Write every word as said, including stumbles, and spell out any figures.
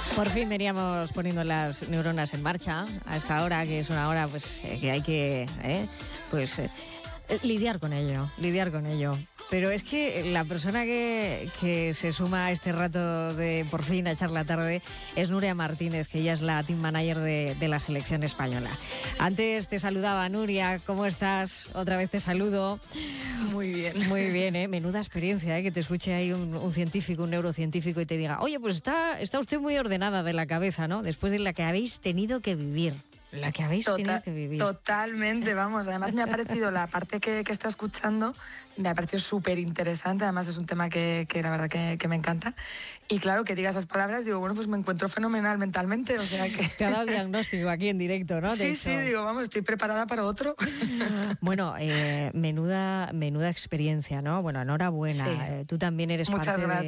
Por fin veníamos poniendo las neuronas en marcha a esta hora, que es una hora pues eh, que hay que eh, pues eh, lidiar con ello, lidiar con ello. Pero es que la persona que, que se suma a este rato de por fin a echar la tarde es Nuria Martínez, que ella es la team manager de, de la selección española. Antes te saludaba, Nuria, ¿cómo estás? Otra vez te saludo. Muy bien. Muy bien, ¿eh? Menuda experiencia, ¿eh? Que te escuche ahí un, un científico, un neurocientífico y te diga, oye, pues está, está usted muy ordenada de la cabeza, ¿no? Después de la que habéis tenido que vivir. La que habéis Total, tenido que vivir. Totalmente, vamos. Además me ha parecido la parte que, que está escuchando, me ha parecido súper interesante. Además es un tema que, que la verdad que, que me encanta. Y claro, que diga esas palabras, digo, bueno, pues me encuentro fenomenal mentalmente. O sea que... Te ha dado diagnóstico aquí en directo, ¿no? De sí, hecho. sí, digo, vamos, estoy preparada para otro. Bueno, eh, menuda, menuda experiencia, ¿no? Bueno, enhorabuena. Sí. Eh, tú también eres Muchas parte gracias. de...